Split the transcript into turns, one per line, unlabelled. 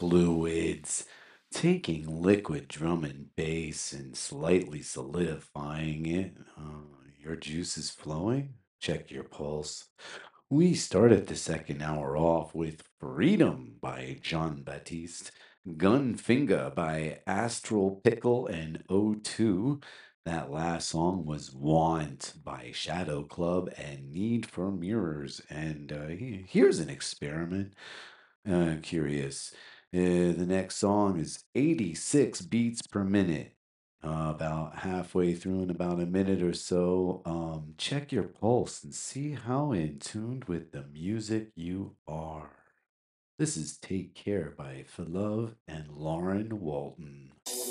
fluids, taking liquid drum and bass and slightly solidifying it. Your juice is flowing? Check your pulse. We started the second hour off with Freedom by John Baptiste, Gunfinger by Astral Pickle and O2. That last song was Want by Shadow Club and Need for Mirrors. And here's an experiment. Curious. The next song is 86 beats per minute. About halfway through in about a minute or so, check your pulse and see how in tune with the music you are. This is Take Care by Philove and Lauren Walton.